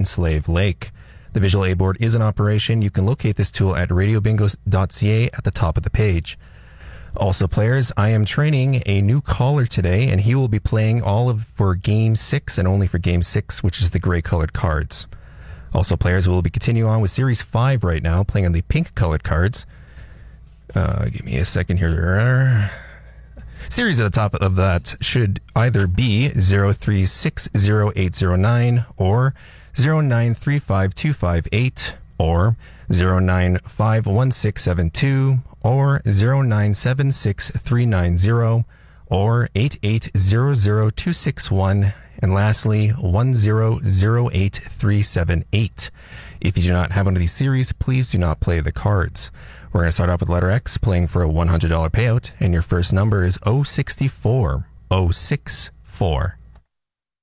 Slave Lake. The visual A board is in operation. You can locate this tool at radiobingo.ca at the top of the page. Also, players, I am training a new caller today, and he will be playing for Game 6 and only for Game 6, which is the gray-colored cards. Also, players, we will be continuing on with Series 5 right now, playing on the pink-colored cards. Give me a second here. Series at the top of that should either be 0360809 or 0935258 or 0951672 or 0976390 or 8800261 and lastly 1008378. If you do not have one of these series, please do not play the cards. We're going to start off with letter X, playing for a $100 payout, and your first number is 064. 064.